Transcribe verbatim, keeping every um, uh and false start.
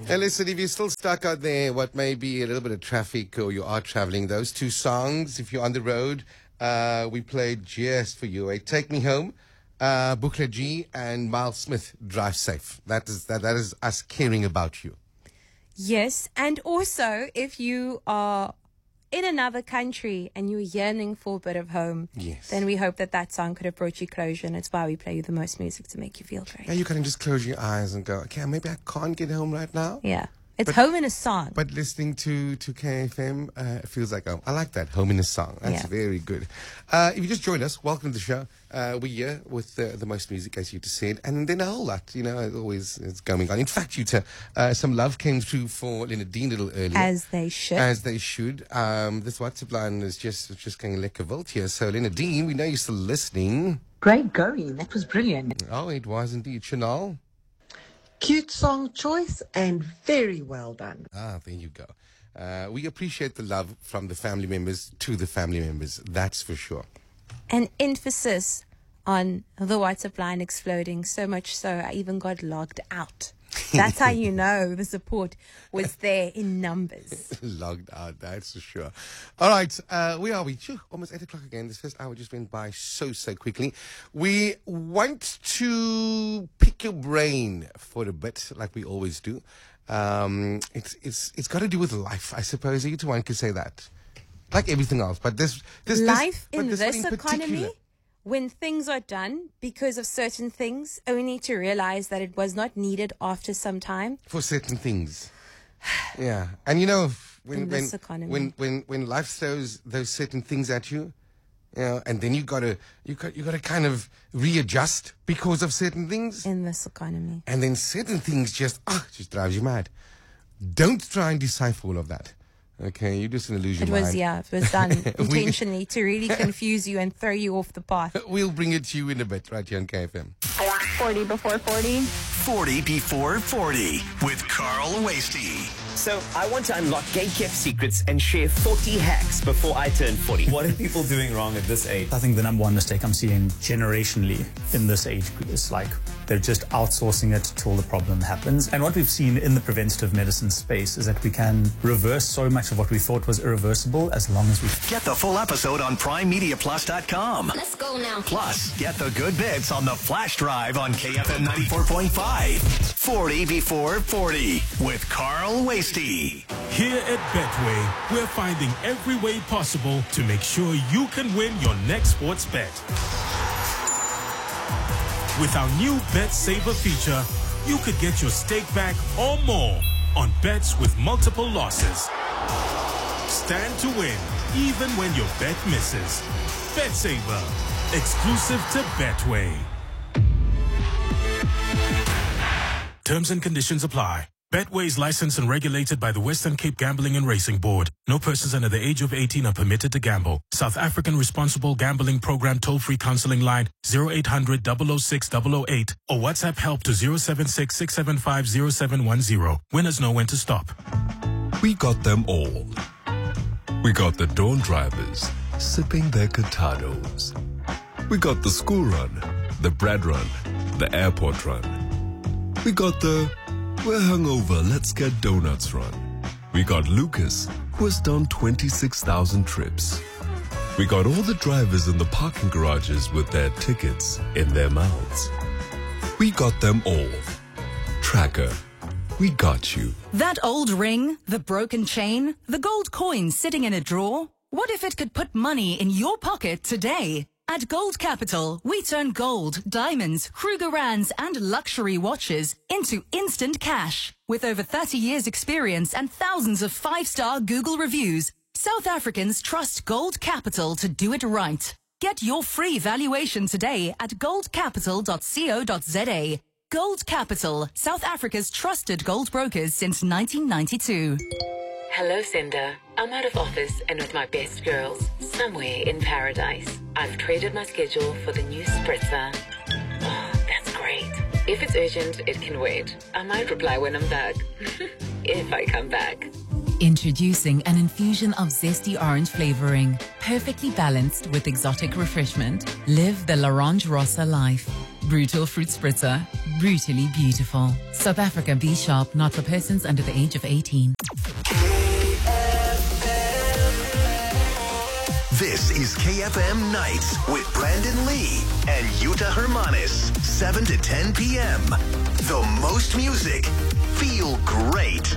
And listen, if you're still stuck out there, what may be a little bit of traffic or you are traveling, those two songs, if you're on the road, uh, we played just for you. Eh? Take Me Home, uh, Bukla G and Miles Smith, Drive Safe. That is, that, that is us caring about you. Yes, and also if you are in another country and you're yearning for a bit of home, yes, then we hope that that song could have brought you closure, and it's why we play you the most music to make you feel great. Yeah, you can just close your eyes and go, okay, maybe I can't get home right now. Yeah, it's but, home in a song. But listening to, to K F M, uh, it feels like home. I like that, home in a song. That's yeah. very good. Uh, if you just joined us, welcome to the show. Uh, we're here with the, the most music, as you just said, and then a whole lot, you know, it always is going on. In fact, you to, uh, some love came through for Leonard Dean a little earlier. As they should. As they should. Um, this WhatsApp line is just just going lekker wild here. So, Leonard Dean, we know you're still listening. Great going. That was brilliant. Oh, it was indeed. Chanel? Cute song choice and very well done. Ah, there you go. Uh, we appreciate the love from the family members to the family members. That's for sure. An emphasis on the WhatsApp line exploding, so much so I even got logged out. That's how you know the support was there in numbers. Logged out, that's for sure. All right, uh, where are we? Phew, almost eight o'clock again. This first hour just went by so, so quickly. We want to pick your brain for a bit, like we always do. Um, it's it's it's got to do with life, I suppose. You one could say that. Like everything else, but this, this life this, in this, this in economy, particular. When things are done because of certain things, only to realize that it was not needed after some time. For certain things. Yeah. And you know, when in when, this economy. when when when life throws those certain things at you, you know, and then you gotta you got you gotta kind of readjust because of certain things. In this economy. And then certain things just oh, just drives you mad. Don't try and decipher all of that. Okay, you're just an illusion. It was, mind. yeah, it was done intentionally to really confuse you and throw you off the path. We'll bring it to you in a bit, right here on K F M. forty before forty. forty before forty with Carl Wasty. So I want to unlock gay-kept secrets and share forty hacks before I turn forty. What are people doing wrong at this age? I think the number one mistake I'm seeing generationally in this age group is like they're just outsourcing it till the problem happens. And what we've seen in the preventative medicine space is that we can reverse so much of what we thought was irreversible as long as we... Get the full episode on prime media plus dot com. Let's go now. Plus, get the good bits on the flash drive on K F M ninety-four point five. forty before forty with Carl Wasty. Here at Betway, we're finding every way possible to make sure you can win your next sports bet. With our new Bet Saver feature, you could get your stake back or more on bets with multiple losses. Stand to win, even when your bet misses. Bet Saver, exclusive to Betway. Terms and conditions apply. Betway is licensed and regulated by the Western Cape Gambling and Racing Board. No persons under the age of eighteen are permitted to gamble. South African Responsible Gambling Program toll-free counseling line zero eight hundred, double oh six, double oh eight or WhatsApp help to zero seven six, six seven five, zero seven one zero. Winners know when to stop. We got them all. We got the dawn drivers sipping their Cortados. We got the school run, the bread run, the airport run. We got the we're hungover, let's get donuts run. We got Lucas, who has done twenty-six thousand trips. We got all the drivers in the parking garages with their tickets in their mouths. We got them all. Tracker, we got you. That old ring, the broken chain, the gold coin sitting in a drawer. What if it could put money in your pocket today? At Gold Capital, we turn gold, diamonds, Krugerrands, and luxury watches into instant cash. With over thirty years experience and thousands of five-star Google reviews, South Africans trust Gold Capital to do it right. Get your free valuation today at gold capital dot co dot za. Gold Capital, South Africa's trusted gold brokers since nineteen ninety-two. Hello, Cinder. I'm out of office and with my best girls, somewhere in paradise. I've traded my schedule for the new spritzer. Oh, that's great. If it's urgent, it can wait. I might reply when I'm back. If I come back. Introducing an infusion of zesty orange flavoring, perfectly balanced with exotic refreshment. Live the L'Orange Rossa life. Brutal fruit spritzer, brutally beautiful. South Africa, be sharp, not for persons under the age of eighteen. This is K F M Nights with Brandon Lee and Yuta Hermanis, seven to ten p.m. The most music. Feel great.